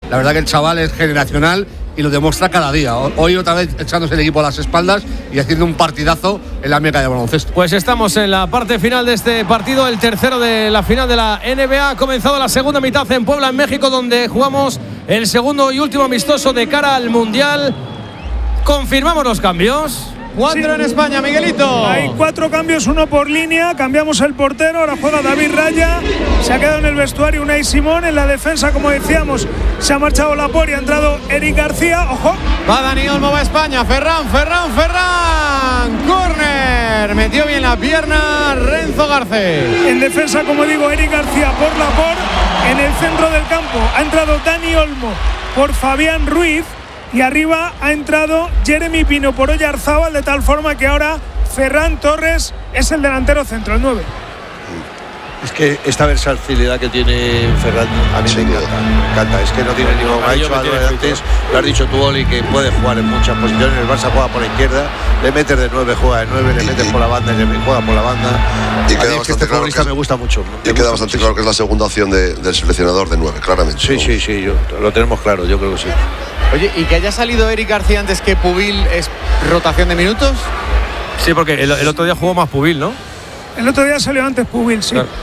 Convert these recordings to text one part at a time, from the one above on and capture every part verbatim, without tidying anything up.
La verdad que el chaval es generacional y lo demuestra cada día. Hoy otra vez echándose el equipo a las espaldas y haciendo un partidazo en la meca de baloncesto. Pues estamos en la parte final de este partido, el tercero de la final de la N B A. Ha comenzado la segunda mitad en Puebla, en México, donde jugamos el segundo y último amistoso de cara al Mundial. Confirmamos los cambios. Cuatro sí. En España, Miguelito. Hay cuatro cambios, uno por línea. Cambiamos el portero, ahora juega David Raya. Se ha quedado en el vestuario Unai Simón. En la defensa, como decíamos, se ha marchado Laporte y ha entrado Eric García. ¡Ojo! Va Dani Olmo, va España. Ferran, Ferran, Ferran. Corner. Metió bien la pierna Renzo Garcés. En defensa, como digo, Eric García por Laporte. En el centro del campo ha entrado Dani Olmo por Fabián Ruiz. Y arriba ha entrado Jeremy Pino por Oyarzábal, de tal forma que ahora Ferran Torres es el delantero centro, el nueve. Es que esta versatilidad que tiene Ferran a mí sí, me encanta, me encanta. Es que no tiene ningún. Ha hecho algo de antes, lo has dicho tú, Oli, que puede jugar en muchas posiciones. El Barça juega por la izquierda, le metes de nueve, juega de nueve, le metes por la banda y le juega por la banda. Y queda bastante es que este claro futbolista que es, me gusta mucho. Me y gusta queda bastante muchísimo. claro que es la segunda opción de, del seleccionador de nueve, claramente. Sí, sí, sí, yo, lo tenemos claro, yo creo que sí. Oye, ¿y que haya salido Eric García antes que Pubil es rotación de minutos? Sí, porque el, el otro día jugó más Pubil, ¿no? El otro día salió antes Pubil, sí. Claro.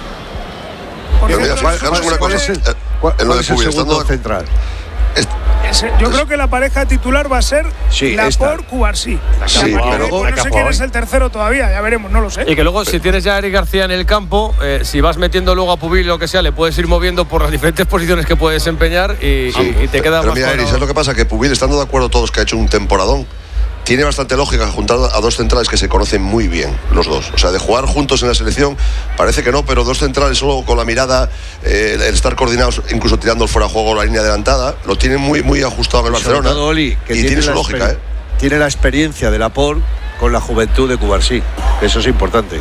Pero mira, fijaros una cosa, es el, eh, ¿cuál, en lo cuál de es el Pubil, segundo estando central? Est Ese, yo creo que la pareja titular va a ser sí, Laporte Cubarsí. Sí, pero luego, no sé quién es el tercero todavía, ya veremos, no lo sé. Y que luego, si tienes ya a Eric García en el campo, eh, si vas metiendo luego a Pubil lo que sea, le puedes ir moviendo por las diferentes posiciones que puedes desempeñar y, sí, y, y te queda pero más. Mira, Eric, ¿sabes lo que pasa? Que Pubil, estando de acuerdo todos que ha hecho un temporadón, tiene bastante lógica juntar a dos centrales que se conocen muy bien, los dos. O sea, de jugar juntos en la selección, parece que no, pero dos centrales solo con la mirada, eh, el estar coordinados, incluso tirando el fuera de juego la línea adelantada, lo tiene muy, muy ajustado en el Barcelona. Todo, Oli, que y tiene, tiene su lógica, ¿eh? Tiene la experiencia de Laporte con la juventud de Cubarsí, que eso es importante.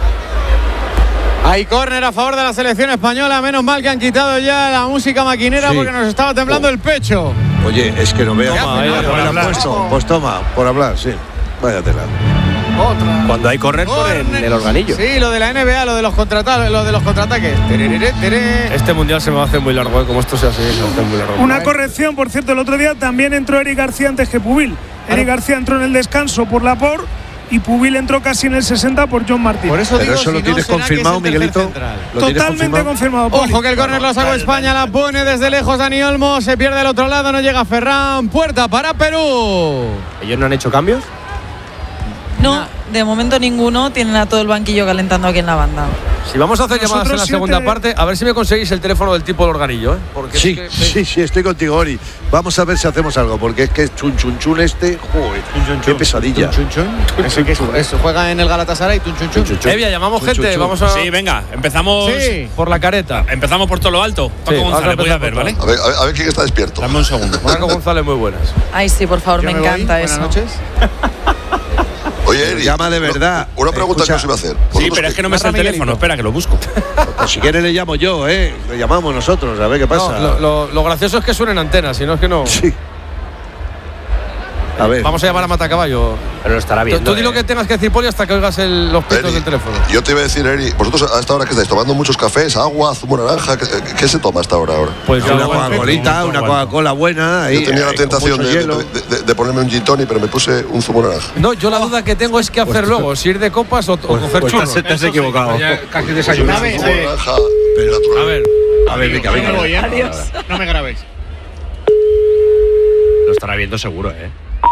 Hay córner a favor de la selección española. Menos mal que han quitado ya la música maquinera, sí, porque nos estaba temblando oh. el pecho. Oye, es que no veo. Toma, ahí, por hablar. Puesto. Pues toma, por hablar, sí. Váyatela. Otra. Cuando hay córner ponen el organillo. Sí, lo de la N B A, lo de los contraataques, lo de los contraataques. Este mundial se me va a hacer muy largo, ¿eh? Como esto sea así, se me va a hacer muy largo. Una corrección, por cierto, el otro día también entró Eric García antes que Pubil. Eric García entró en el descanso por Laporte y Pubil entró casi en el sesenta por John Martín. Por eso Pero digo, eso si lo tienes no, confirmado, Miguelito. ¿Lo Totalmente confirmado. Poli. Ojo que el córner lo sacó España, la pone desde lejos Dani Olmo, se pierde al otro lado, no llega Ferran, puerta para Perú. ¿Ellos no han hecho cambios? No, de momento ninguno, tienen a todo el banquillo calentando aquí en la banda. Si vamos a hacer Nosotros llamadas en la siete... segunda parte, a ver si me conseguís el teléfono del tipo del organillo, ¿eh? Porque sí, es que... sí, sí, estoy contigo, Ori. Vamos a ver si hacemos algo, porque es que es chun chun chun este, joder, chun, chun, qué pesadilla. Chun, chun, chun. Eso, que eso, eso juega en el Galatasaray, chun, chun, chun. chun, chun. Evia, llamamos chun, gente, chun, chun. Vamos a... Sí, venga, empezamos. Sí, por la careta. Empezamos por todo lo alto. Paco Sí, González, voy a ver, ¿vale? A ver, a ver, a ver quién está despierto. Dame un segundo. Paco González, muy buenas. Ay, sí, por favor, Yo me, me encanta voy. eso. Buenas noches. Oye, Eri, llama de verdad. Una pregunta Escucha. que os iba a hacer. Sí, pero es que no me sale el teléfono. Espera, que lo busco. Pues si quiere le llamo yo, ¿eh? Le llamamos nosotros, a ver qué pasa. No, lo, lo, lo gracioso es que suenen antenas, si no es que no. Sí. A ver. Vamos a llamar a Matacaballo. Pero lo estará viendo. Tú, tú di eh. lo que tengas que decir, Poli, hasta que oigas el, los pitos Eri, del teléfono. Yo te iba a decir, Eri, vosotros a esta hora que estáis tomando muchos cafés, agua, zumo naranja, ¿qué, qué se toma hasta ahora ahora? Pues una yo Coca-Colita, una Coca-Cola buena. Ahí, Yo tenía la ahí, tentación con de, mucho hielo. de, de, de ponerme un gin tonic, pero me puse un zumo naranja. No, yo la duda que tengo es qué hacer luego, si ir de copas o, o coger Pues churros. te, te has equivocado. Casi desayunado. Zumo naranja Pero, natural. A ver, a ver, venga, venga. voy, ¿eh? Adiós. No me grabéis. Lo estará viendo seguro, ¿eh?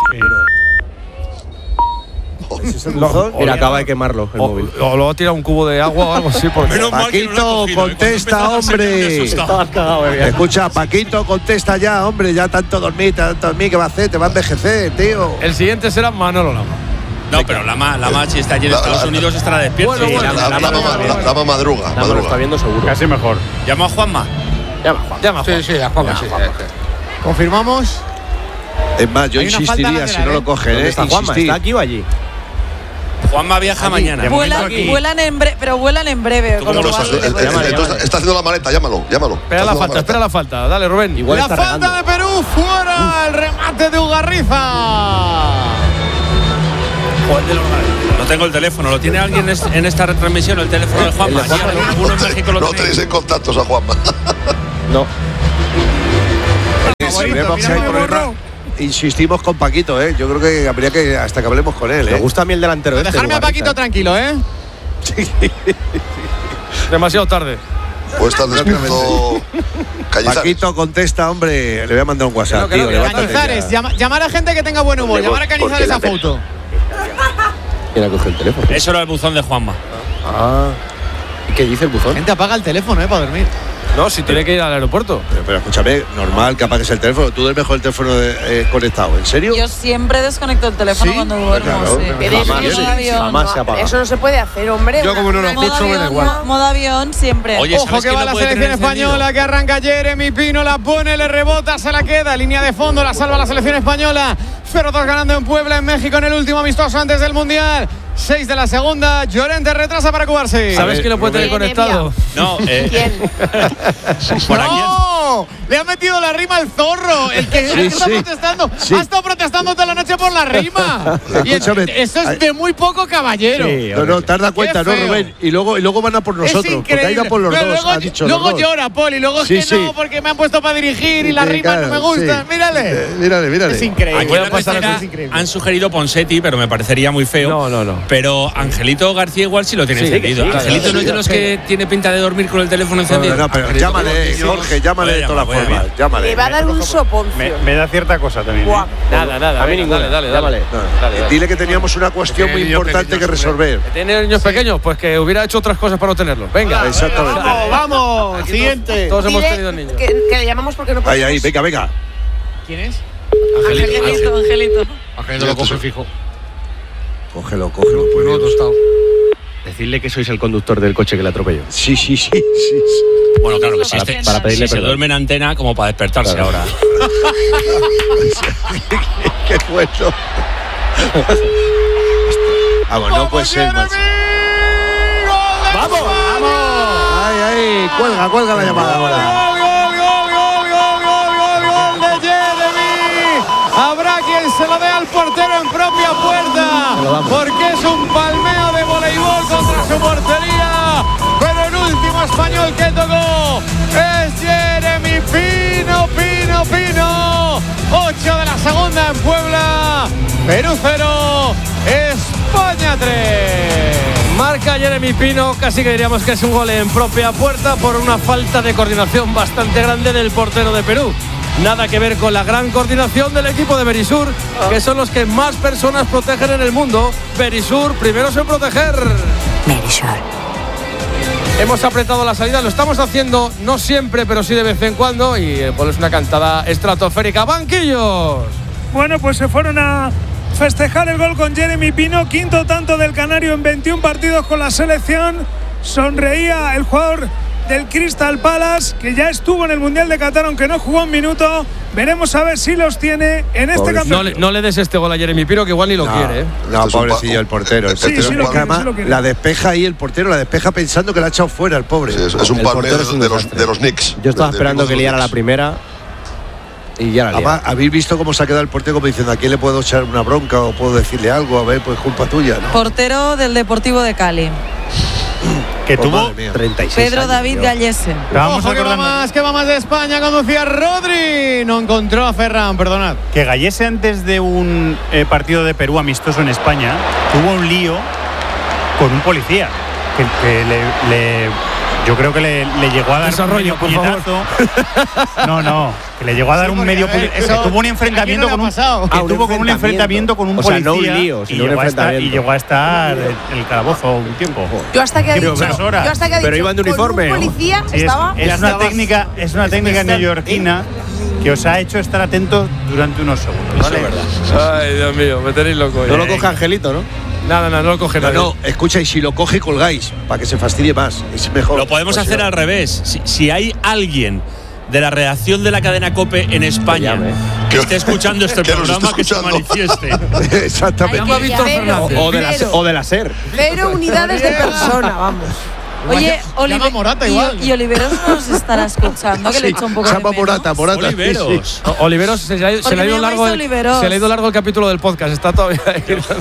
Lo- Mira, acaba de quemarlo el o, móvil. o luego tira un cubo de agua o algo así. Porque Menos mal que no lo he Paquito, cogido, contesta, cuando empezaba a ser, me he hombre. asustado. Escucha, Paquito, contesta ya, hombre. Ya tanto dormir, tanto dormir, ¿qué va a hacer? Te va a envejecer, tío. el siguiente será Manolo Lama. No, pero Lama, Lama si está allí en La- Estados la- Unidos estará despierto. Bueno, Sí, bueno. Lama- La, la, Lama la, lo está la, viendo. la, la madruga, Lama lo madruga. está viendo seguro. Casi mejor. Llamo a Juanma. Llama, Juan. Llama, Sí, Juan. sí, a Juanma, sí. ¿Confirmamos? Es más, yo Hay una insistiría, falta si lateral, no lo ¿eh? cogen, ¿Dónde ¿eh? está Juanma? Insistir. ¿Está aquí o allí? Juanma viaja mañana. De Vuelan, momento aquí. vuelan en breve, pero vuelan en breve. ¿Tú con cómo lo lo cual estás? le Eh, puede- eh, Llámale, entonces, llámale. está haciendo la maleta, llámalo, llámalo. Espera Está la haciendo falta, espera la falta. Dale, Rubén. Igual la está falta regando. de Perú, fuera. El remate de Ugarriza. No tengo el teléfono. ¿Lo tiene alguien es- en esta retransmisión? El teléfono de Juanma. El de Juanma, Sí, alguno en México lo No tenéis. tenéis en contactos a Juanma. No. vemos que hay problema, insistimos con Paquito, ¿eh? Yo creo que habría que, hasta que hablemos con él, ¿eh? Me gusta a mí el delantero. Este, dejarme a Paquito tranquilo, ¿eh? Sí. Demasiado tarde. Puede estar despierto Cañizares. Paquito, contesta, hombre. Le voy a mandar un WhatsApp, Que no, que tío. no, que no. Cañizares, llama, llamar a gente que tenga buen humor, llamar a Cañizares a foto. ¿Quién ha cogido el teléfono? Eso era el buzón de Juanma. Ah. ¿Y qué dice el buzón? Gente apaga el teléfono, ¿eh? Para dormir. No, si tiene que ir al aeropuerto. Pero, pero escúchame, normal que apagues el teléfono. Tú duermes con el teléfono de, eh, conectado. ¿En serio? Yo siempre desconecto el teléfono ¿Sí? cuando duermo. Claro, sí. pero Eso jamás, es modo avión. jamás se apaga. Eso no se puede hacer, hombre. Yo como no lo Modo escucho, me da avión, igual. mo- modo avión siempre. Oye, Ojo ¿sabes que quién va lo la puede selección tener encendido? española, que arranca Jeremy Pino, la pone, le rebota, se la queda, línea de fondo, la salva la selección española. cero dos ganando en Puebla, en México, en el último amistoso antes del Mundial. seis de la segunda, Llorente retrasa para cubarse. ¿Sabes quién lo puede tener Rubén. conectado? No, eh, ¿Quién? ¿por aquí? ¡No! Le ha metido la rima al zorro. El que, el que está sí. protestando. Sí. Ha estado protestando toda la noche por la rima. Y Escúchame, eso es de muy poco caballero. Sí, No, no, te has dado cuenta, ¿no, feo. Rubén? Y luego, y luego van a por nosotros. Es Porque increíble. ahí van por los Pero dos, luego, ha dicho luego los dos. llora, Poli. Luego es Sí, que sí. no, porque me han puesto para dirigir y las Sí, rimas no claro, me gustan. sí. Mírale. Eh, mírale, mírale. Es increíble. Aquí Voy en a la pasar tercera es increíble. han sugerido Ponseti, pero me parecería muy feo. No, no, no. Pero Angelito García igual sí lo tiene Sí, encendido. sí, claro, Angelito sí, no es de los que tiene pinta de dormir con el teléfono encendido. No, no, pero Angelito, llámale, con los niños. Jorge, llámale de Voy a todas llamar, voy a formas. llamar. Llámale. Le va a dar un soponcio. Me, me da cierta cosa también. ¿eh? Buah. Nada, nada. A mí ninguna. Dale, dale, Llámale. dale. No, Dale, dale. Dile que teníamos una cuestión muy Tiene niños importante que pequeños, resolver. ¿Tiene niños pequeños? Pues que hubiera hecho otras cosas para no tenerlos. Venga. Exactamente. Vamos, vamos. Siguiente. Todos hemos Dile tenido niños. que, que le llamamos porque no Ahí, podemos. ahí, venga, venga. ¿Quién es? Angelito, Angelito. Angelito lo coge fijo. Cógelo, cógelo. Pues no, tostado. Decidle que sois el conductor del coche que le atropelló. Sí, sí, sí, sí. sí. Bueno, claro que sí. Para- este- para pedirle si se perdón. duerme en antena como para despertarse Claro. ahora. Qué bueno. Vamos, no puede ser más. ¡Vamos! ¡Vamos! Ay, ay, cuelga, cuelga la llamada ahora. ¡Gol, gol, gol, gol, gol, gol, gol, gol de Jeremy! Habrá quien se lo dé al portero en propia puerta, porque es un palmeo de voleibol contra su portería. Pero el último español que tocó es Jeremy Pino, Pino, Pino. ocho de la segunda en Puebla. Perú cero, España tres. Marca Jeremy Pino, casi que diríamos que es un gol en propia puerta por una falta de coordinación bastante grande del portero de Perú. Nada que ver con la gran coordinación del equipo de Berisur, que son los que más personas protegen en el mundo. Berisur, primeros en proteger. Berisur. Hemos apretado la salida, lo estamos haciendo no siempre, pero sí de vez en cuando. Y eh, pues es una cantada estratosférica. ¡Banquillos! Bueno, pues se fueron a festejar el gol con Jeremy Pino, quinto tanto del Canario en veintiún partidos con la selección. Sonreía el jugador del Crystal Palace, que ya estuvo en el Mundial de Qatar, aunque no jugó un minuto. Veremos a ver si los tiene en este No campeonato. le, no le des este gol a Jeremy Pino, que igual ni lo No, quiere. ¿eh? no, Este es un pobrecillo pa- el portero. El Sí, portero sí lo porque quiere, además sí lo quiere. la despeja ahí el portero, la despeja pensando que la ha echado fuera el pobre. Sí, es, es un El palmeo portero es un de los, desastre. de los Knicks. Yo estaba De- de esperando equipos que de liara los la Knicks. primera y ya la lié. Además, habéis visto cómo se ha quedado el portero como diciendo, ¿a quién le puedo echar una bronca o puedo decirle algo? A ver, pues culpa tuya, ¿no? Portero del Deportivo de Cali. Que Oh, tuvo. madre mía. treinta y seis Pedro años, David tío. Gallesen. Estábamos Ojo que va recordando más, que va más de España. Conducía Rodri. No encontró a Ferran, perdonad. que Gallese, antes de un eh, partido de Perú amistoso en España, tuvo un lío con un policía. Que, que le, le- yo creo que le, le llegó a dar Desarrollo, un por medio puñetazo. No, no, que le llegó a dar Sí, un porque, medio a ver, puñetazo. eso- Tuvo un ¿a enfrentamiento quién no con le un, ha pasado? que Ah, un tuvo con un enfrentamiento. enfrentamiento con un O sea, policía. no un lío, y, sino un llegó a estar, y enfrentamiento. llegó a estar en el calabozo un tiempo. Yo hasta que ha Pero dicho. unas horas. Yo hasta que ha Pero dicho, iban de con uniforme, un ¿no? policía Sí, es, estaba. es una Estabas- técnica, es una técnica neoyorquina que os ha hecho estar atentos durante unos segundos. ¿vale? Ay, Dios mío, me tenéis loco. No ¿eh? lo coge Angelito, ¿no? Nada, nada, no lo coge No, nadie. no, escucha, y si lo coge, colgáis, para que se fastidie más. Es mejor. Lo podemos Pues hacer sí. al revés. Si, si hay alguien de la redacción de la cadena COPE en España llame. que esté escuchando este Que nos esté programa, que se escuchando. manifieste. Exactamente. Llama a Víctor Cero. Fernández. O de la, Cero. o de la SER. Cero unidades de persona, vamos. Oye, Olive- Morata y, igual. y Oliveros nos estará escuchando, que le he hecho un poco de Llama menos. Morata, Morata. Oliveros. Sí, sí. O- Oliveros se, le ha- se Porque le ha me ido llamáis largo el, Oliveros. se le ha ido largo el capítulo del podcast. Está todavía ahí.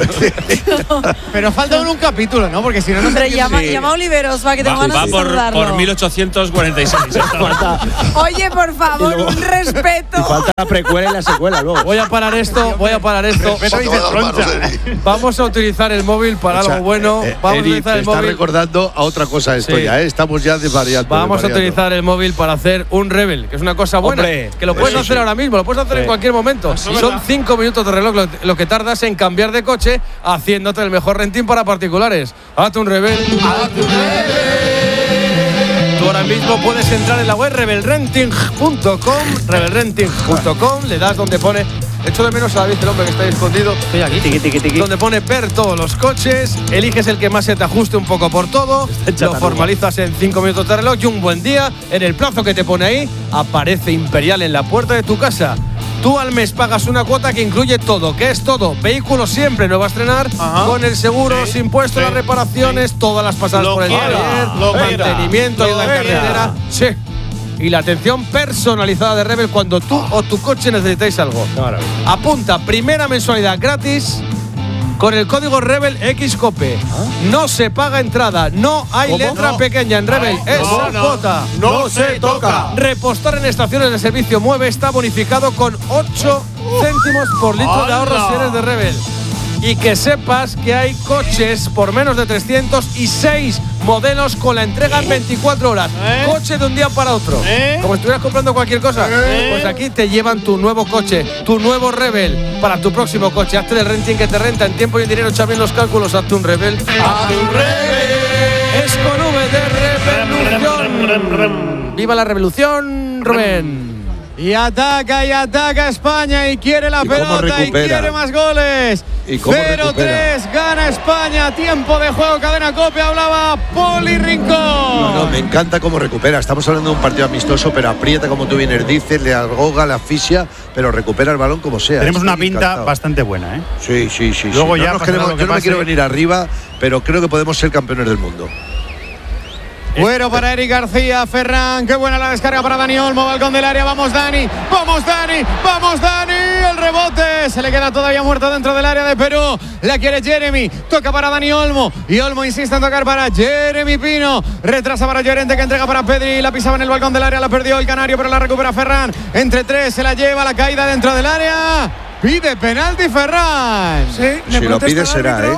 Pero falta un capítulo, ¿no? Porque si no, no sé Pero quién- llama, Sí. llama a Oliveros, va, que tengo Va, ganas va de por, saludarlo. por mil ochocientos cuarenta y seis. Oye, por favor, Y luego- un respeto. Y falta la precuela y la secuela luego. Voy a parar esto, voy a parar esto. Eso dice Troncha. Vamos a utilizar el móvil para O sea, algo bueno. eh, Vamos Eri, a utilizar te el está móvil. recordando a otra cosa esto Sí. ya, ¿eh? Estamos ya desvariando. Vamos a desvariando. utilizar el móvil para hacer un Rebel, que es una cosa buena. Hombre, que lo puedes eso hacer sí. ahora mismo, lo puedes hacer Sí. en cualquier momento. Son cinco minutos de reloj lo, lo que tardas en cambiar de coche haciéndote el mejor renting para particulares. Hazte un Rebel. Hazte un Rebel. Tú ahora mismo puedes entrar en la web rebel renting punto com, rebel renting punto com, le das donde pone. Echo de menos a David, el hombre que está ahí escondido. Estoy aquí. Tiqui, tiqui, tiqui. Donde pone ver todos los coches, eliges el que más se te ajuste un poco por todo, lo chatanuga. formalizas en cinco minutos de reloj y un buen día, en el plazo que te pone ahí, aparece Imperial en la puerta de tu casa. Tú al mes pagas una cuota que incluye todo. ¿Qué es todo? Vehículo siempre nuevo a estrenar, Ajá. con el seguro, Sí, sin impuestos, sí, las reparaciones, todas las pasadas Lo por el quiera, taller, lo quiera, mantenimiento, lo ayuda en quiera. carretera. Sí. Y la atención personalizada de Rebel cuando tú o tu coche necesitáis algo. Apunta, primera mensualidad gratis con el código Rebel X Cope. No se paga entrada, no hay ¿Cómo? letra No. pequeña en Rebel, No, es no, no. cuota. No se toca. Repostar en estaciones de servicio Mueve está bonificado con ocho céntimos por litro de ahorro ¡Hala! si eres de Rebel. Y que sepas que hay coches por menos de trescientos y seis modelos con la entrega en veinticuatro horas. ¿Eh? Coche de un día para otro. ¿Eh? Como si estuvieras comprando cualquier cosa. ¿Eh? Pues aquí te llevan tu nuevo coche, tu nuevo Rebel para tu próximo coche. Hazte del renting que te renta en tiempo y en dinero. Echa bien los cálculos. Hazte un Rebel. Hazte un Rebel. Es con V de revolución. ¡Viva la revolución, Rubén! Y ataca y ataca España y quiere la ¿Y cómo pelota y recupera? quiere más goles. ¿Y cómo cero tres gana España. Tiempo de juego, cadena Cope. Hablaba Poli Rincón. No, no, me encanta cómo recupera. Estamos hablando de un partido amistoso, pero aprieta, como tú bien dices, le arroga, la asfixia, pero recupera el balón como sea. Tenemos una Estoy pinta encantado. bastante buena, ¿eh? Sí, sí, sí. Luego sí. ya No nos pasará queremos- lo que yo no me pase. quiero venir arriba, pero creo que podemos ser campeones del mundo. Bueno para Eric García, Ferran, qué buena la descarga para Dani Olmo, balcón del área, vamos Dani, vamos Dani, vamos Dani, el rebote, se le queda todavía muerto dentro del área de Perú, la quiere Jeremy, toca para Dani Olmo, y Olmo insiste en tocar para Jeremy Pino, retrasa para Llorente que entrega para Pedri, la pisaba en el balcón del área, la perdió el Canario, pero la recupera Ferran, entre tres, se la lleva, la caída dentro del área, pide penalti Ferran. Sí, le Si lo protesta pide el será, árbitro. ¿eh?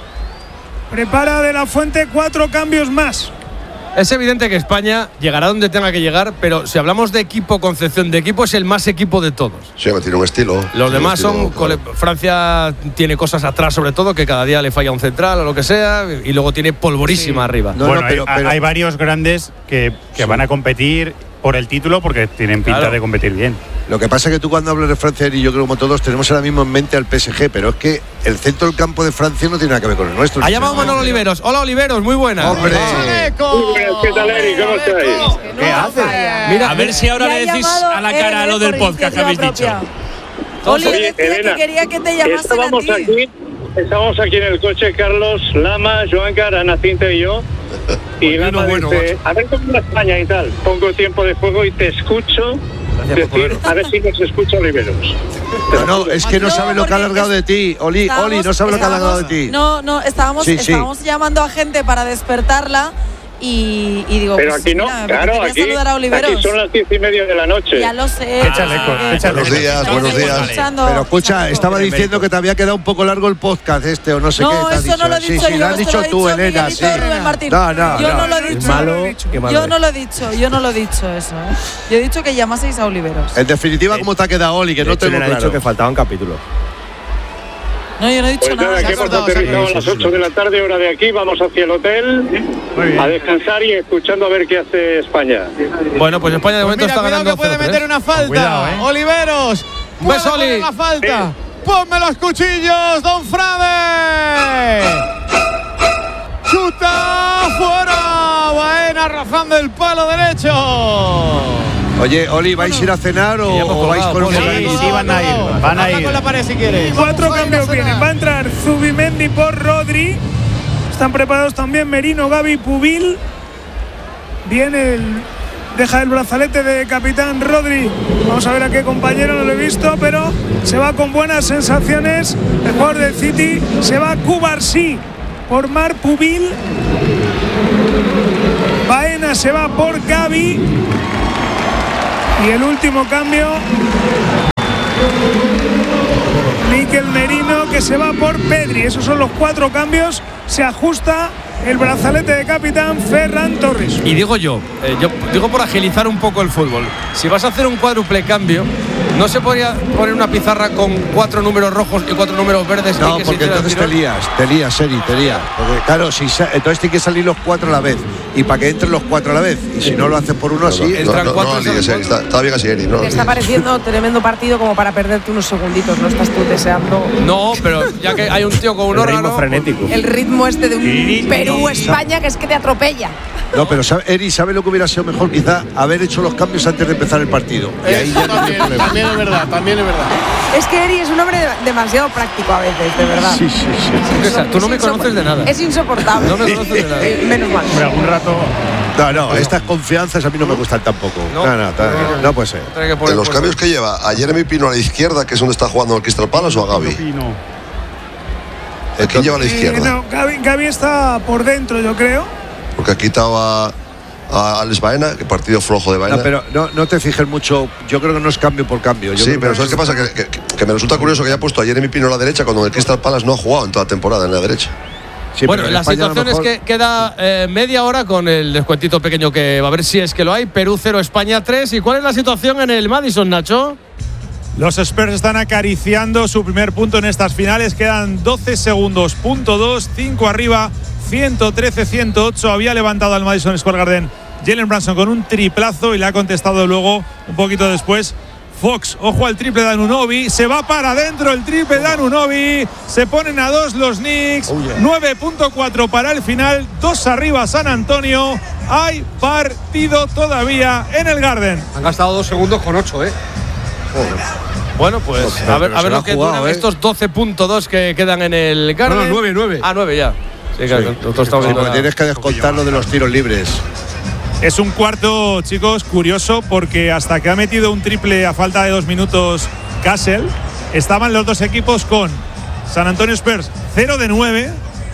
Prepara De La Fuente cuatro cambios más. Es evidente que España llegará donde tenga que llegar, pero si hablamos de equipo, concepción de equipo, es el más equipo de todos. Sí, tiene un estilo. Los Tiene un demás estilo, son. claro. cole- Francia tiene cosas atrás, sobre todo, que cada día le falla un central o lo que sea, y luego tiene polvorísima arriba. No, bueno, no, pero- hay, pero- hay varios grandes que, que Sí. van a competir por el título porque tienen pinta Claro. de competir bien. Lo que pasa es que tú cuando hablas de Francia, y yo creo como todos, tenemos ahora mismo en mente al P S G, pero es que el centro del campo de Francia no tiene nada que ver con el nuestro. Ha llamado Manolo Oliveros. Hola Oliveros, muy buena. Hombre. Eco. ¿Qué tal, Eric? ¿Cómo estáis? ¿Qué haces? Mira, A ver si ahora Le ha le decís llamado a la él, cara ¿eh? lo del por podcast que habéis dicho. iniciativa propia. Oli, Oye, decía que Elena, quería que te llamasen a Estábamos ti. aquí, estábamos aquí en el coche, Carlos, Lama, Joancar, Ana Cinta y yo. Y Bueno, Lama bueno, dice, a ver cómo va España y tal. Pongo tiempo de juego y te escucho decir, a ver si nos escucha Oliveros. No, no, es que no, No, sabe lo que ha porque alargado de ti. Oli, Estábamos- Oli, no sabe lo que ha alargado de estábamos- ti. No, no, estábamos, Sí, sí. estábamos llamando a gente para despertarla y, y digo, Pero pues, aquí no, mira, me claro, apetecería aquí, saludar a Oliveros. aquí son las diez y media de la noche. Ya lo sé. Échale, Ah, Cor, que- échale. Buenos días, Estamos buenos días. escuchando- Pero escucha, escuchando. estaba diciendo que te había quedado un poco largo el podcast este o no sé No, qué. te ha eso no lo he Sí, dicho sí, yo, lo has esto dicho lo ha tú, dicho Elena, sí. Miguelito Rubén Martín. No, no, yo no. no lo he dicho. Malo, qué malo Yo es. no lo he dicho, yo no lo he dicho eso. ¿eh? Yo he dicho que llamaseis a Oliveros. En definitiva, ¿cómo te ha quedado, Oli? Que De no hecho, tengo le ha claro. dicho que faltaban capítulos. No, yo no he dicho Pues nada. nada, se ha que hemos cortado, se ha aterrizado a cortado. las ocho de la tarde, hora de aquí, vamos hacia el hotel Muy bien. a descansar y escuchando a ver qué hace España. Bueno, pues España de Pues momento mira, está cuidado ganando que puede cero tres. meter una falta. Cuidado, ¿eh? Oliveros. Un puede beso, Oli. poner la falta. Ponme los cuchillos, Don Frade. Chuta fuera. Baena rozando el palo derecho. Oye, Oli, ¿vais a ir a cenar o, Sí, hemos o vais colgado, por un Poli. Sí, horario? sí, van a ir, van a Habla ir. con la pared si quieres. Cuatro Vamos a ir cambios a cenar. vienen. Va a entrar Zubimendi por Rodri. Están preparados también Merino, Gavi, Pubil. Viene el. Deja el brazalete de capitán Rodri. Vamos a ver a qué compañero, no lo he visto, pero se va con buenas sensaciones. El jugador del City se va Cubarsí por Marc Pubil. Baena se va por Gavi. Y el último cambio, Mikel Merino, que se va por Pedri. Esos son los cuatro cambios. Se ajusta el brazalete de capitán Ferran Torres. Y digo yo, eh, yo digo por agilizar un poco el fútbol, si vas a hacer un cuádruple cambio, ¿no se podría poner una pizarra con cuatro números rojos y cuatro números verdes? No, y que porque se entonces te lías, te lías, Eri, te lías. Porque claro, si sa- entonces tiene que salir los cuatro a la vez. Y para que entren los cuatro a la vez. Y si no lo haces por uno así, no, no, no, no, líes, Eri, está, está bien así, Eri. No, Te está pareciendo tremendo partido como para perderte unos segunditos. No estás tú deseando No, pero ya que hay un tío con un El ritmo órgano frenético. el ritmo este de un Perú-España que es que te atropella. No, pero sabe- Eri, ¿sabe lo que hubiera sido mejor? Quizá haber hecho los cambios antes de empezar el partido. Y ahí ya no También, hay problema. también es verdad, también es verdad. Es que Eri es un hombre de- demasiado práctico a veces, de verdad. Sí, sí, sí. O sea, tú no me Es insopor- conoces de nada. Es insoportable. No me conoces de nada. Eh, Menos mal. Hombre, algún rato. No, no, estas confianzas a mí no me gustan tampoco. No. No, no, no, no puede ser. Tiene que poner De los por- cambios que lleva, ¿a Jeremy Pino a la izquierda, que es donde está jugando el Crystal Palace, o a Gavi? Pino. ¿A quién lleva a la Eh, izquierda? no, Gavi, Gavi está por dentro, yo creo. Porque ha quitado a, a Alex Baena, que partido flojo de Baena. No, pero no, no te fijes mucho. Yo creo que no es cambio por cambio. Yo Sí, creo pero que ¿sabes qué pasa? Que, que- que me resulta curioso que haya puesto a Jeremy Pino a la derecha cuando el Crystal Palace no ha jugado en toda la temporada en la derecha. Sí, bueno, pero en la España a lo situación es mejor- que queda eh, media hora con el descuentito pequeño que va a ver si es que lo hay. Perú cero, España tres. ¿Y cuál es la situación en el Madison, Nacho? Los Spurs están acariciando su primer punto en estas finales. Quedan doce segundos, punto dos, cinco arriba, ciento trece a ciento ocho. Había levantado al Madison Square Garden Jalen Brunson con un triplazo y le ha contestado luego, un poquito después, Fox. Ojo al triple de Anunoby. Se va para adentro el triple de Anunoby. Se ponen a dos los Knicks. Oh, yeah. nueve punto cuatro para el final. Dos arriba San Antonio. Hay partido todavía en el Garden. Han gastado dos segundos con ocho, ¿eh? Bueno, pues Pero- a ver, pero a se ver la lo ha que jugado, duran ¿eh? estos doce punto dos que quedan en el Garden. No, no, nueve, nueve. Ah, nueve ya. Sí, claro, Sí. nosotros estamos Sí, viendo porque la- tienes que descontar lo de los tiros libres. Es un cuarto, chicos, curioso porque hasta que ha metido un triple a falta de dos minutos Castle, estaban los dos equipos con San Antonio Spurs cero de nueve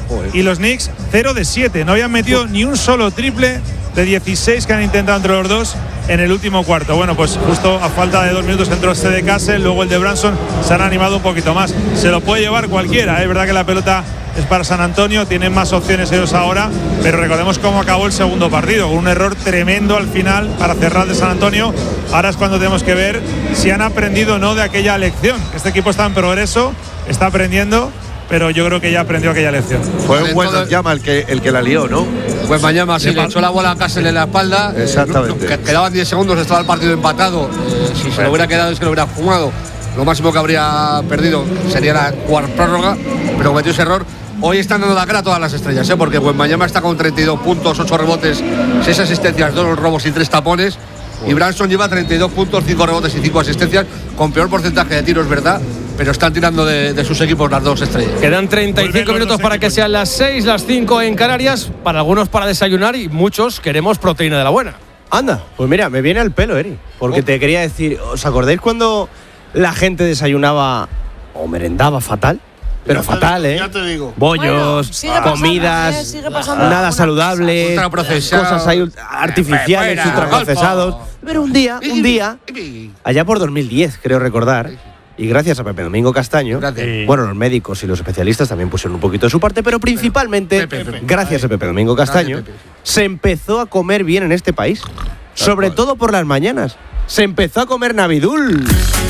y los Knicks cero de siete. No habían metido ni un solo triple de dieciséis que han intentado entre los dos en el último cuarto. Bueno, pues justo a falta de dos minutos entró este de Castle, luego el de Branson, se han animado un poquito más. Se lo puede llevar cualquiera, es verdad que la pelota es para San Antonio, tienen más opciones ellos ahora, pero recordemos cómo acabó el segundo partido, con un error tremendo al final para cerrar de San Antonio. Ahora es cuando tenemos que ver si han aprendido o no de aquella lección. Este equipo está en progreso, está aprendiendo, pero yo creo que ya aprendió aquella lección. Fue un Vale, buen todo- llama el que, el que la lió, ¿no? Pues mañana sí, le echó la bola a Castle en la espalda. eh, Exactamente. no- no, que- quedaban diez segundos, estaba el partido empatado. Eh, si se lo hubiera quedado es que lo hubiera fumado. Lo máximo que habría perdido sería la cuarta prórroga, pero cometió ese error. Hoy están dando la cara a todas las estrellas, ¿eh? Porque Wembanyama está con treinta y dos puntos, ocho rebotes, seis asistencias, dos robos y tres tapones. Y Branson lleva treinta y dos puntos, cinco rebotes y cinco asistencias, con peor porcentaje de tiros, ¿verdad? Pero están tirando de, de sus equipos las dos estrellas. Quedan treinta y cinco Vuelven los minutos dos para que equipos. sean las seis, las cinco en Canarias. Para algunos para desayunar y muchos queremos proteína de la buena. Anda, pues mira, me viene al pelo, Eri. Porque Oh. te quería decir, ¿os acordáis cuando la gente desayunaba o merendaba fatal? Pero Ya te fatal, digo, ¿eh? ya te digo. Bollos, Bueno, sigue pasando, comidas, ¿eh? Sigue pasando nada alguna saludables, Ultraprocesado. cosas ahí ult- artificiales, Fuera, ultraprocesados. golfo. Pero un día, un día, allá por dos mil diez, creo recordar, y gracias a Pepe Domingo Castaño, Gracias. Sí. bueno, los médicos y los especialistas también pusieron un poquito de su parte, pero principalmente, Pepe, Pepe. gracias a Pepe Domingo Castaño, Gracias, Pepe. se empezó a comer bien en este país. Sobre todo por las mañanas. Se empezó a comer Navidul.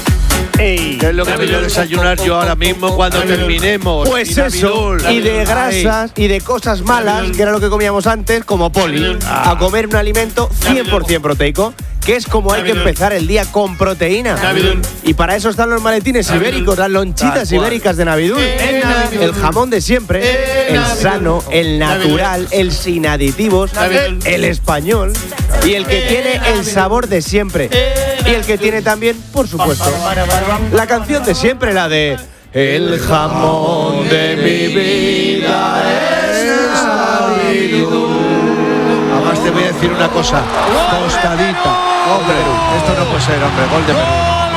¿Qué es lo que voy a desayunar yo ahora mismo cuando terminemos? Pues Y eso, Navidul. y de grasas y de cosas malas, que era lo que comíamos antes, como poli, a comer un alimento cien por ciento proteico, que es como hay que empezar el día con proteína. Y para eso están los maletines ibéricos, las lonchitas ibéricas de Navidul. El jamón de siempre, el sano, el natural, el sin aditivos, el español y el que tiene el sabor de siempre. Y el que tiene también, por supuesto, la canción de siempre, la de El jamón de mi vida es Navidul. además te voy a decir una cosa. Tostadita. Hombre, esto no puede ser, hombre. Gol de Perú.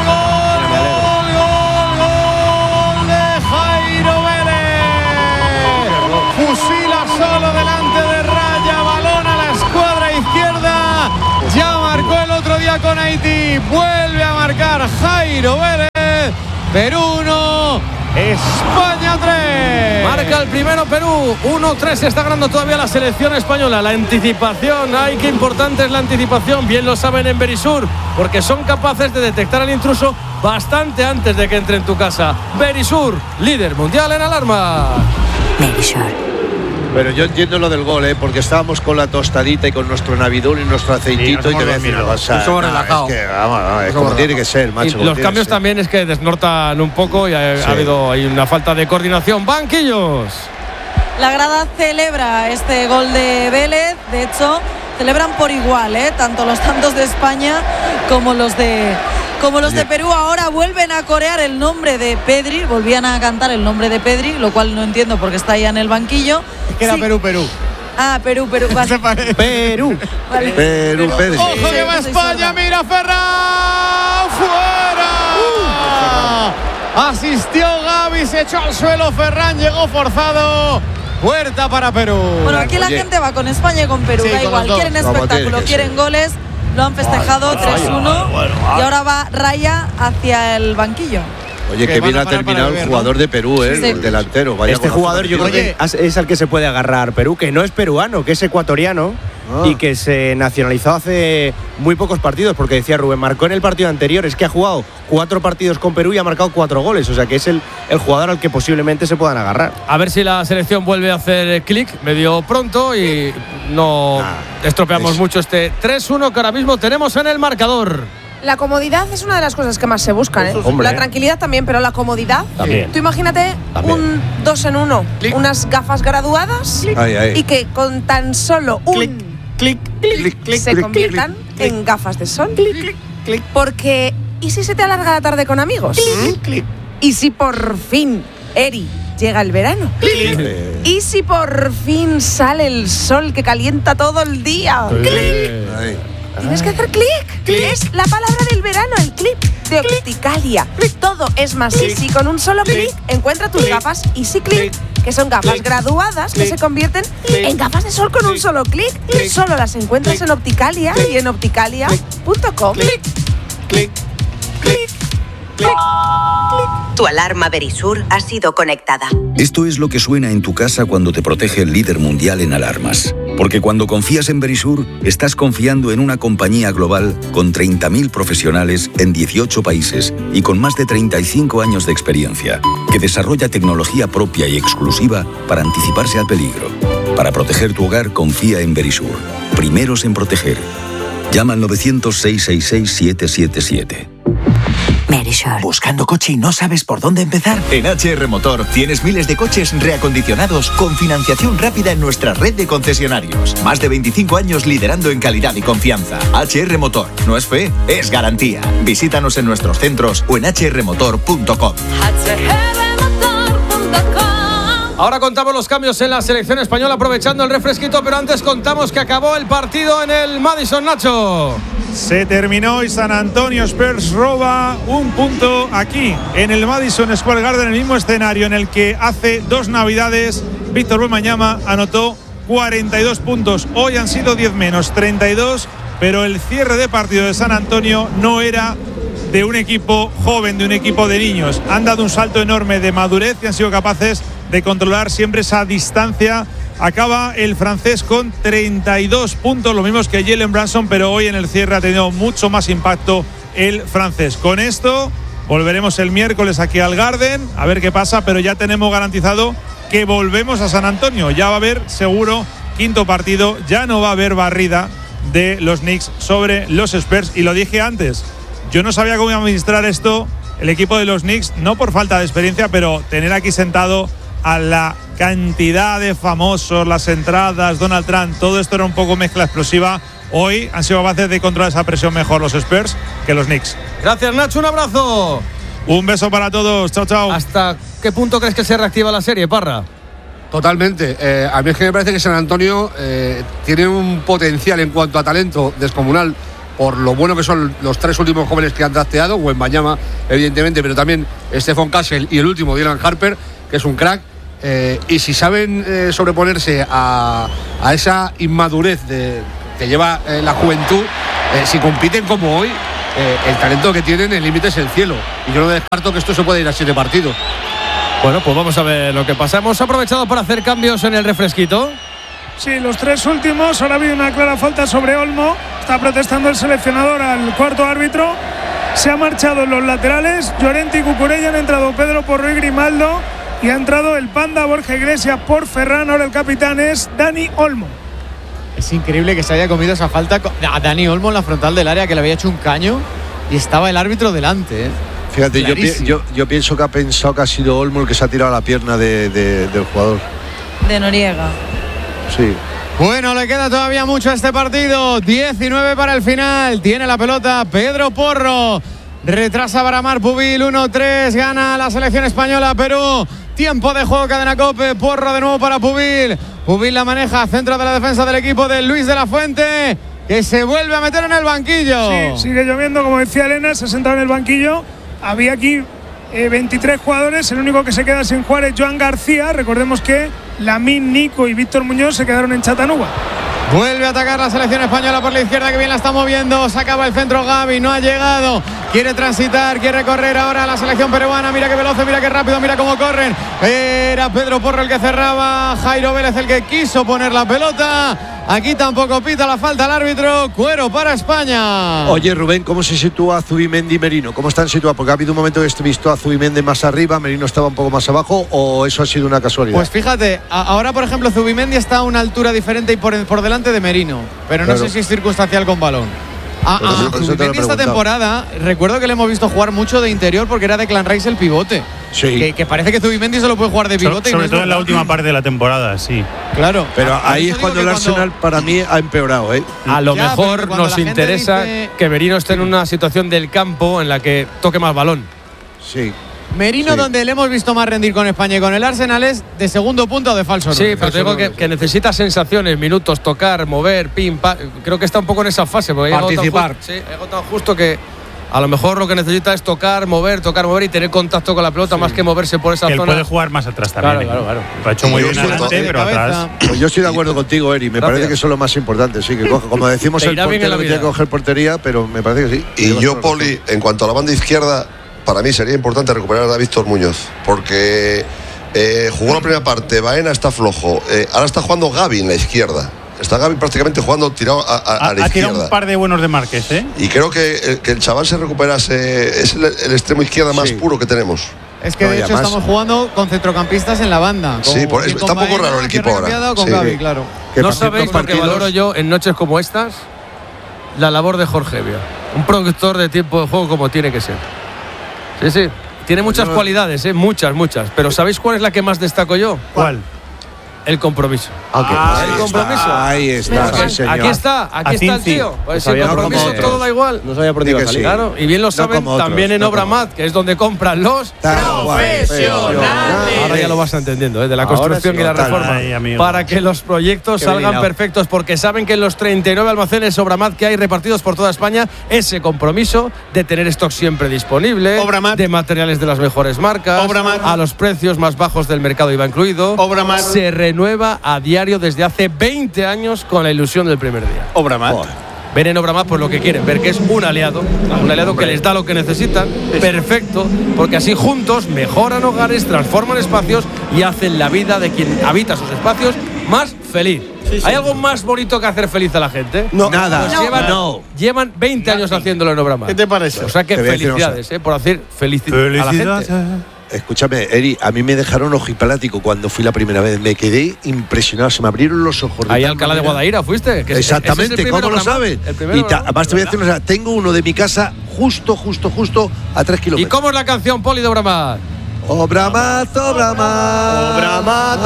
Fusila solo delante de raya, balón a la escuadra izquierda. Ya marcó el otro día con Haití, vuelve a marcar Jairo Vélez. Perú uno, España tres. Marca el primero Perú, uno tres. Se está ganando todavía la selección española. La anticipación, ay, qué importante es la anticipación. Bien lo saben en Verisur, porque son capaces de detectar al intruso bastante antes de que entre en tu casa. Verisur, líder mundial en alarma. Verisur. Pero yo entiendo lo del gol, ¿eh? Porque estábamos con la tostadita y con nuestro navidón y nuestro aceitito, sí, y te voy a decir, o sea, somos no, relajados. Es que, vamos, no, es como tiene que ser, macho. Y los cambios también es que desnortan un poco y ha, sí. ha habido hay una falta de coordinación. Banquillos. La grada celebra este gol de Vélez, de hecho, celebran por igual, ¿eh? Tanto los tantos de España como los de como los de Perú. Ahora vuelven a corear el nombre de Pedri, volvían a cantar el nombre de Pedri, lo cual no entiendo porque está ya en el banquillo. Es que era sí. Perú, Perú. Ah, Perú, Perú. Vale. Perú. Vale. Perú, Pedri. Ojo que va España, mira Ferran. ¡Fuera! Uh, Asistió Gavi, se echó al suelo Ferran, llegó forzado. Puerta para Perú. Bueno, aquí la Oye. gente va con España y con Perú, sí, da igual. Quieren espectáculo, quieren goles. Lo han festejado tres uno y ahora va Raya hacia el banquillo. Oye, que bien ha terminado el jugador de Perú, ¿eh? Sí. El delantero. Vaya este jugador yo creo que es al que se puede agarrar Perú, que no es peruano, que es ecuatoriano. Ah. Y que se nacionalizó hace muy pocos partidos, porque decía Rubén, marcó en el partido anterior, es que ha jugado cuatro partidos con Perú y ha marcado cuatro goles, o sea que es el, el jugador al que posiblemente se puedan agarrar. A ver si la selección vuelve a hacer clic medio pronto y no ah, estropeamos es. mucho este tres uno que ahora mismo tenemos en el marcador. La comodidad es una de las cosas que más se buscan, ¿eh? Hombre. La tranquilidad también, pero la comodidad. También. Tú imagínate también. un dos en uno, Clic. unas gafas graduadas ay, ay. y que con tan solo un clic, clic, clic, clic, se clic, conviertan clic, en gafas de sol. Clic, clic, clic. Porque, ¿y si se te alarga la tarde con amigos? Clic, clic. ¿Y si por fin, Eri, llega el verano? Clic. ¿Y si por fin sale el sol que calienta todo el día? Clic. Ay. Tienes que hacer clic. Clic. Es la palabra del verano, el clip de Opticalia. Todo es más Clic. easy. Con un solo clic Clic. encuentra tus Clic. gafas Easy Click, Clic. que son gafas Clic. graduadas Clic. que se convierten Clic. en gafas de sol con un Clic. solo clic. Clic. Solo las encuentras Clic. en Opticalia Clic. y en opticalia punto com. Clic, clic, clic, clic. Tu alarma Verisur ha sido conectada. Esto es lo que suena en tu casa cuando te protege el líder mundial en alarmas. Porque cuando confías en Verisur, estás confiando en una compañía global con treinta mil profesionales en dieciocho países y con más de treinta y cinco años de experiencia, que desarrolla tecnología propia y exclusiva para anticiparse al peligro. Para proteger tu hogar, confía en Verisur. Primeros en proteger. Llama al novecientos, seiscientos sesenta y seis, siete siete siete. Verisur. ¿Buscando coche y no sabes por dónde empezar? En H R Motor tienes miles de coches reacondicionados con financiación rápida en nuestra red de concesionarios. Más de veinticinco años liderando en calidad y confianza. H R Motor. No es fe, es garantía. Visítanos en nuestros centros o en h r motor punto com. Ahora contamos los cambios en la selección española aprovechando el refresquito, pero antes contamos que acabó el partido en el Madison, Nacho. Se terminó y San Antonio Spurs roba un punto aquí en el Madison Square Garden, el mismo escenario en el que hace dos navidades Víctor Wembanyama anotó cuarenta y dos puntos. Hoy han sido diez menos, treinta y dos, pero el cierre de partido de San Antonio no era de un equipo joven, de un equipo de niños. Han dado un salto enorme de madurez y han sido capaces de controlar siempre esa distancia. Acaba el francés con treinta y dos puntos, lo mismo que Jalen Brunson, pero hoy en el cierre ha tenido mucho más impacto el francés. Con esto volveremos el miércoles aquí al Garden, a ver qué pasa, pero ya tenemos garantizado que volvemos a San Antonio. Ya va a haber seguro quinto partido, ya no va a haber barrida de los Knicks sobre los Spurs. Y lo dije antes, yo no sabía cómo iba a administrar esto el equipo de los Knicks, no por falta de experiencia, pero tener aquí sentado a la cantidad de famosos, las entradas, Donald Trump, todo esto era un poco mezcla explosiva. Hoy han sido capaces de controlar esa presión mejor los Spurs que los Knicks. Gracias, Nacho, un abrazo. Un beso para todos, chao, chao. ¿Hasta qué punto crees que se reactiva la serie, Parra? Totalmente. Eh, a mí es que me parece que San Antonio eh, tiene un potencial en cuanto a talento descomunal por lo bueno que son los tres últimos jóvenes que han drafteado, Wembanyama, evidentemente, pero también Stephon Castle y el último, Dylan Harper, que es un crack. Eh, y si saben eh, sobreponerse a, a esa inmadurez de, que lleva eh, la juventud, eh, si compiten como hoy, eh, el talento que tienen, el límite es el cielo. Y yo no descarto que esto se pueda ir a siete partidos. Bueno, pues vamos a ver lo que pasa. Hemos aprovechado para hacer cambios en el refresquito. Sí, los tres últimos. Ahora ha habido una clara falta sobre Olmo. Está protestando el seleccionador al cuarto árbitro. Se ha marchado en los laterales Llorente y Cucurella. Han entrado Pedro Porro y Grimaldo. Y ha entrado el Panda Borja Iglesias por Ferran. Ahora el capitán es Dani Olmo. Es increíble que se haya comido esa falta a Dani Olmo en la frontal del área, que le había hecho un caño y estaba el árbitro delante, ¿eh? Fíjate, yo, yo, yo pienso que ha pensado que ha sido Olmo el que se ha tirado a la pierna de, de, del jugador. De Noriega. Sí. Bueno, le queda todavía mucho a este partido. diecinueve para el final. Tiene la pelota Pedro Porro. Retrasa Baramar Pubil. uno tres. Gana la selección española. Perú. Tiempo de juego, cadena COPE. Porro de nuevo para Pubil. Pubil la maneja. Centro de la defensa del equipo de Luis de la Fuente, que se vuelve a meter en el banquillo. Sí, sigue lloviendo, como decía Elena. Se ha sentado en el banquillo. Había aquí eh, veintitrés jugadores. El único que se queda sin jugar es Joan García. Recordemos que Lamine, Nico y Víctor Muñoz se quedaron en Chattanooga. Vuelve a atacar la selección española por la izquierda, que bien la está moviendo. Sacaba el centro Gavi, no ha llegado. Quiere transitar, quiere correr ahora la selección peruana. Mira qué veloz, mira qué rápido, mira cómo corren. Era Pedro Porro el que cerraba. Jairo Vélez el que quiso poner la pelota. Aquí tampoco pita la falta al árbitro. Cuero para España. Oye, Rubén, ¿cómo se sitúa Zubimendi y Merino? ¿Cómo están situados? Porque ha habido un momento que he visto a Zubimendi más arriba, Merino estaba un poco más abajo, ¿o eso ha sido una casualidad? Pues fíjate, ahora por ejemplo Zubimendi está a una altura diferente y por, por delante de Merino, pero no claro. sé si es circunstancial con balón. A, a Zubimendi esta temporada, recuerdo que le hemos visto jugar mucho de interior porque era de Clan Rice el pivote. Sí. Que, que parece que Zubimendi solo puede jugar de pivote. So, sobre y no todo en la última parte de la temporada, sí. Claro. Pero a, ahí es cuando el Arsenal cuando... para mí ha empeorado, ¿eh? A lo ya, mejor nos interesa dice... que Merino esté en una situación del campo en la que toque más balón. Sí. Merino, sí. donde le hemos visto más rendir con España y con el Arsenal, es de segundo punto o de falso. Sí, pero te digo que, que necesita sensaciones, minutos, tocar, mover, pim, pam. Creo que está un poco en esa fase. Participar. Sí, ha llegado tan justo que a lo mejor lo que necesita es tocar, mover, tocar, mover y tener contacto con la pelota, sí. más que moverse por esa que zona. Él puede jugar más atrás también. Claro, claro, claro. Lo ha hecho muy bien adelante, pero atrás. Pues yo estoy de acuerdo contigo, Eri. Me Gracias. parece que eso es lo más importante. Sí, que coge, como decimos, el portero que tiene que coger portería, pero me parece que sí. Y yo, Poli, en cuanto a la banda izquierda, para mí sería importante recuperar a Víctor Muñoz, porque eh, jugó la primera parte, Baena está flojo, eh, ahora está jugando Gavi en la izquierda. Está Gavi prácticamente jugando tirado a, a, ha, a la ha izquierda. Ha tirado un par de buenos de Márquez, ¿eh? Y creo que el, que el chaval se recuperase, es el, el extremo izquierda más sí. puro que tenemos. Es que no, de hecho además, estamos jugando con centrocampistas en la banda. Con, sí, por, está un poco raro el equipo ahora. Con sí. Gavi, claro. No sabéis lo que valoro yo en noches como estas, la labor de Jorge Evia, un productor de tiempo de juego como tiene que ser. Sí, sí. Tiene muchas no, cualidades, ¿eh? muchas, muchas. Pero ¿sabéis cuál es la que más destaco yo? ¿Cuál? El compromiso. Okay. Ah, el compromiso. Ahí está. Sí, aquí está, aquí está el tío. Pues el compromiso todo da igual. No sabía por qué iba a salir. Claro, y bien lo saben no también en no Obramat, que es donde compran los profesionales. Ahora ya lo vas entendiendo, ¿eh? de la construcción sí, y la reforma. Ay, para que los proyectos salgan perfectos, porque saben que en los treinta y nueve almacenes Obramat que hay repartidos por toda España, ese compromiso de tener stock siempre disponible, Obramat. de materiales de las mejores marcas, Obramat. a los precios más bajos del mercado iba incluido. Obramat. Se renueva a diario desde hace veinte años con la ilusión del primer día. Obramat. Oh. Ven en Obramat por lo que quieren, ver que es un aliado, un aliado que les da lo que necesitan, perfecto, porque así juntos mejoran hogares, transforman espacios y hacen la vida de quien habita esos espacios más feliz. Sí, sí. ¿Hay algo más bonito que hacer feliz a la gente? No, nada. Pues no. Llevan, no. llevan veinte años haciéndolo en Obramat. ¿Qué te parece? O sea que felicidades eh, por hacer feliz a la gente. Escúchame, Eri, a mí me dejaron ojiplático cuando fui la primera vez. Me quedé impresionado, se me abrieron los ojos. Ahí a Alcalá de Guadaira fuiste. Que Exactamente, es ¿cómo lo sabes? Y ta, además te voy a decir una cosa, tengo uno de mi casa justo, justo, justo a tres kilómetros. ¿Y cómo es la canción, Poli, de Obramat? Obramat, Obramat, Obramat,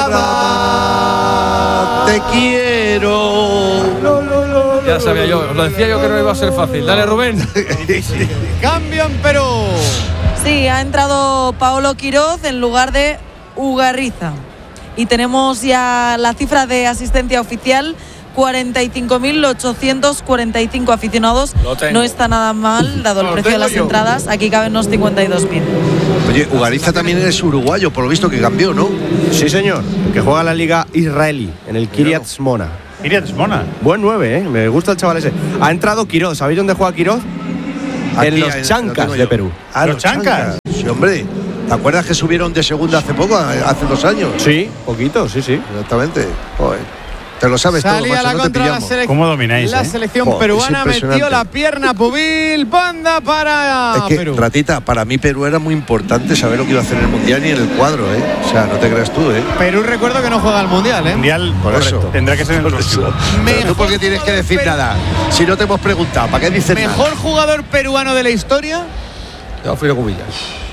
Obramat, te quiero. Lo, lo, lo, ya sabía yo, os lo decía yo que no iba a ser fácil. Dale, Rubén. Cambio en Perú. Sí, ha entrado Paolo Quiroz en lugar de Ugarriza. y tenemos ya la cifra de asistencia oficial. cuarenta y cinco mil ochocientos cuarenta y cinco aficionados. No está nada mal, dado el precio de las yo. entradas. Aquí caben unos cincuenta y dos mil. Oye, Ugariza también es uruguayo, por lo visto que cambió, ¿no? Sí, señor, que juega en la liga israelí, en el Kiryat Shmona. Kiryat Shmona. Buen nueve, ¿eh? Me gusta el chaval ese. Ha entrado Quiroz. ¿Sabéis dónde juega Quiroz? Aquí, en los Chancas de Perú. Ah, los Chancas. Sí, hombre. ¿Te acuerdas que subieron de segunda hace poco, hace dos años? Sí, poquito, sí, sí. Exactamente. Joder. Te lo sabes todo, Salía macho, la no te contra la pillamos. selec- ¿Cómo domináis? La eh? selección Oh, peruana es metió la pierna Pubil, banda para Es que, Perú. Ratita, para mí Perú era muy importante saber lo que iba a hacer en el Mundial y en el cuadro, ¿eh? O sea, no te creas tú, ¿eh? Perú, recuerdo que no juega al Mundial, ¿eh? Mundial, Por correcto. eso. Tendrá que ser en Por los eso. Pero tú, ¿por qué tienes que decir nada? Si no te hemos preguntado, ¿para qué dices nada? Mejor jugador peruano de la historia, Teófilo Cubillas.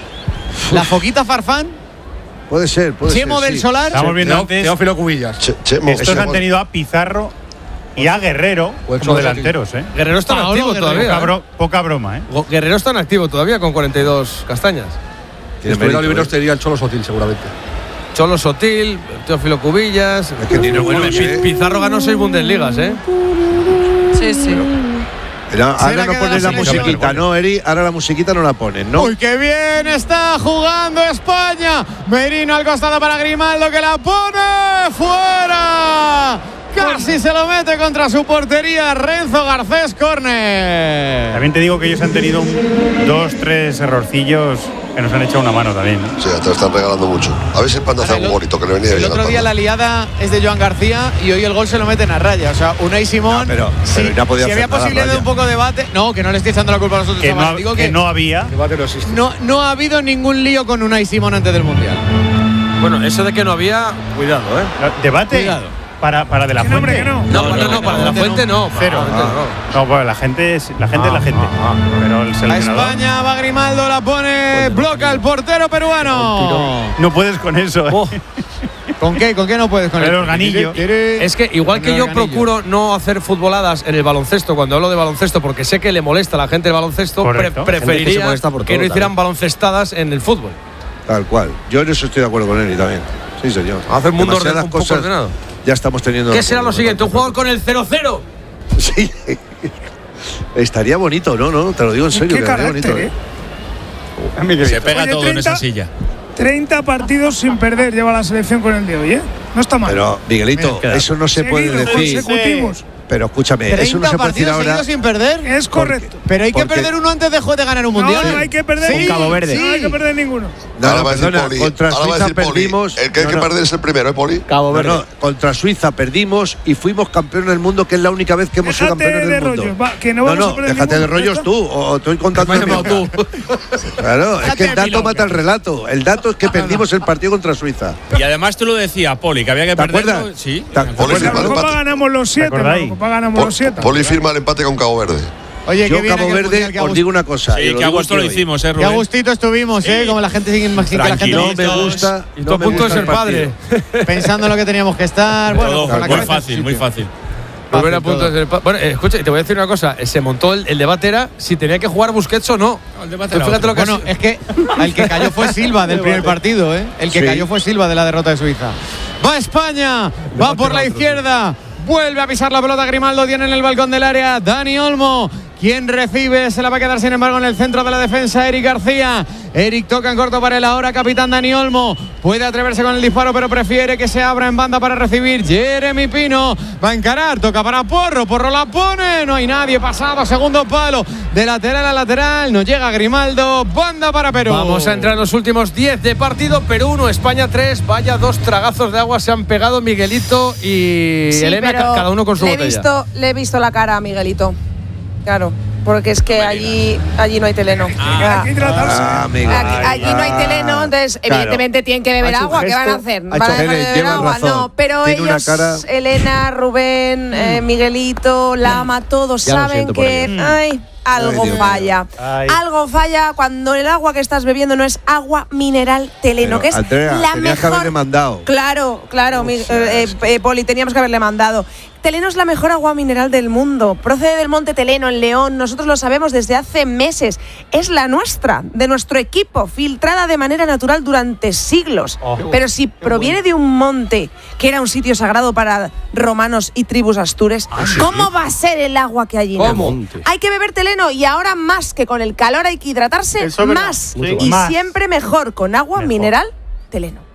la Foquita Farfán, Puede ser, puede Chemo ser. del sí. Solar. Estamos viendo Teó- antes. Teófilo Cubillas. Che- Chemo, Estos ese han gol. tenido a Pizarro y a Guerrero Pues como son delanteros, ¿eh? Guerrero está en Paolo activo Guerrero, todavía. Poca, ¿eh? bro- poca broma, ¿eh? Go- Guerrero está en activo todavía con cuarenta y dos castañas. Tiene Después de mérito, Oliveros ¿eh? te diría el Cholo Sotil, seguramente. Cholo Sotil, Teófilo Cubillas. Es que tiene bueno, buenos, Pi- ¿eh? Pizarro ganó seis Bundesligas, ¿eh? Sí, sí. Era- Se ahora la no queda pones la la selección. musiquita, ¿no, Eri? Ahora la musiquita no la ponen, ¿no? Uy, qué bien está jugando España. Merino al costado para Grimaldo que la pone fuera. Casi se lo mete contra su portería Renzo Garcés, córner. También te digo que ellos han tenido un- dos, tres errorcillos que nos han echado una mano también, ¿no? Sí, te lo están regalando mucho. A ver si el Panda hace algo bonito, que le venía El bien otro al día Panda. la liada es de Joan García y hoy el gol se lo meten a raya. O sea, Unai Simón. No, pero- si, pero ya podía si hacer había nada, posibilidad de Raya. un poco de debate. No, que no le estoy echando la culpa a los otros. Que chavales. no, Digo que que no había. Debate no existe. no, no ha habido ningún lío con Unai Simón antes del Mundial. Bueno, eso de que no había, cuidado, ¿eh? Debate Cuidado. para, para De La Que no, hombre, Fuente. que no. No, no, no, para De La Fuente no. Cero. Para De La Fuente no. No, pues la gente es la gente, es la gente. Pero el A seleccionador. España va Grimaldo, la pone, bloca el portero peruano. No puedes con eso. ¿eh? Oh, ¿Con qué? ¿Con qué no puedes? Con El organillo. es que igual que El yo organillo. procuro no hacer futboladas en el baloncesto, cuando hablo de baloncesto, porque sé que le molesta a la gente el baloncesto, pre- Correcto. Gente que se preferiría molesta por que todo no hicieran también. baloncestadas en el fútbol. Tal cual. Yo en eso estoy de acuerdo con Eri también. Sí, señor. Hacer mundo Demasiadas orden- un poco cosas ordenado. ya estamos teniendo. ¿Qué será lo siguiente? ¿Un jugador con el cero cero? Sí. Estaría bonito, ¿no? No, te lo digo en serio. Qué quedaría carácter, bonito, ¿eh? Se pega Oye, todo en esa treinta silla. treinta partidos sin perder lleva la selección con el de hoy, ¿eh? No está mal. Pero, Miguelito, Mira, eso no se puede Seguidos, decir. consecutivos. Pero escúchame, eso no se puede decir partidos ahora. seguidos sin perder. Es correcto. Pero hay que porque- perder uno antes de, de ganar un mundial. No, no hay que perder Sí, ninguno. Cabo Verde. No hay que perder ninguno. No, Ahora no, va a decir perdona, Poli. contra Ahora va a Suiza decir Poli. perdimos. El que hay no, que no. perder es el primero, ¿eh, Poli? Cabo No, Verde. no, contra Suiza perdimos y fuimos campeones del mundo, que es la única vez que hemos sido Déjate campeones de del mundo. rollos, va, que no vamos a perder déjate de ninguno, rollos ¿ya tú, o estoy contando Me has el llamado mío. tú. Claro, es Déjate que el de dato milongas. mata el relato. El dato es que perdimos el partido contra Suiza. Y además tú lo decías, Poli, que había que ¿Te perderlo. acuerdas? Sí. ¿Te Poli acuerdas? En la firma el Eurocopa empate. ganamos los siete. En la acordáis? Eurocopa ganamos los siete. Poli firma el empate con Cabo Verde. Oye, Yo, qué bien Cabo aquel mundial, Verde, qué os agust- digo una cosa. Sí, y lo que a digo gusto aquí lo hoy. hicimos, ¿eh, Qué Rubén? a gustito estuvimos, ¿eh? Como la gente sin, sin que la gente Tranquilo. No me gusta. Y no todo a me punto de gusta ser el padre. partido. pensando en lo que teníamos que estar. Bueno, Todo, con la muy cabeza en fácil, su muy sitio. fácil. Volver a Fácil punto de todo. ser pa- Bueno, eh, escucha, y te voy a decir una cosa. eh, Se montó el, el debate era si tenía que jugar Busquets o no. el debate Tú era fíjate otro. lo que Bueno, ha es que el que cayó fue Silva del primer partido, ¿eh? El que Sí. cayó fue Silva de la derrota de Suiza. Va España, va por la izquierda. Vuelve a pisar la pelota Grimaldo, tiene en el balcón del área Dani Olmo. Quien recibe se la va a quedar sin embargo en el centro de la defensa Eric García. Eric toca en corto para el ahora capitán Dani Olmo. Puede atreverse con el disparo pero prefiere que se abra en banda para recibir Jeremy Pino. Va a encarar, toca para Porro. Porro la pone, no hay nadie pasado. Segundo palo de lateral a lateral. No llega Grimaldo. Banda para Perú. Vamos a entrar en los últimos diez de partido. Perú uno, España tres. Vaya dos tragazos de agua se han pegado Miguelito y Sí, Elena, pero ca- cada uno con su le he botella. visto, le he visto la cara a Miguelito. Claro, porque es que allí, allí no hay teleno. Ya. Hay que hidratarse. Ah, Miguel. Aquí, allí no hay teleno, entonces Claro. evidentemente tienen que beber Ha hecho agua. ¿Qué van a gesto, hacer? ha ¿Van a hecho dejar de gesto, beber llevas agua? razón. No, pero Tiene una ellos, cara- Elena, Rubén, eh, Miguelito, Lama, todos Ya lo saben siento por que ellos. ay, algo Ay, Dios falla. Ay. Algo falla cuando el agua que estás bebiendo no es agua mineral teleno, Pero, que es Andrea, la tenías que mejor. haberle mandado. Claro, claro, mi- eh, eh, eh, Poli, teníamos que haberle mandado. Teleno es la mejor agua mineral del mundo. Procede del Monte Teleno, en León. Nosotros lo sabemos desde hace meses. Es la nuestra, de nuestro equipo, filtrada de manera natural durante siglos. Oh, Pero si proviene de un monte que era un sitio sagrado para romanos y tribus astures, ah, ¿sí? ¿cómo va a ser el agua que allí nace? Hay que beber Teleno, y ahora más que con el calor hay que hidratarse más. Sí. Y más. Siempre mejor con agua mejor. mineral Teleno.